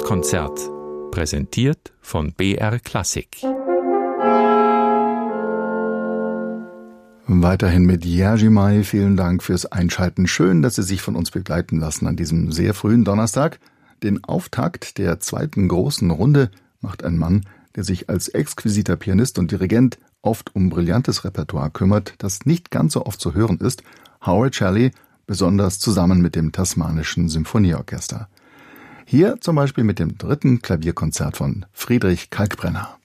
Klavierkonzert, präsentiert von BR Klassik. Weiterhin mit Jerzy May, vielen Dank fürs Einschalten. Schön, dass Sie sich von uns begleiten lassen an diesem sehr frühen Donnerstag. Den Auftakt der zweiten großen Runde macht ein Mann, der sich als exquisiter Pianist und Dirigent oft um brillantes Repertoire kümmert, das nicht ganz so oft zu hören ist, Howard Shelley, besonders zusammen mit dem Tasmanischen Symphonieorchester. Hier zum Beispiel mit dem 3. Klavierkonzert von Friedrich Kalkbrenner.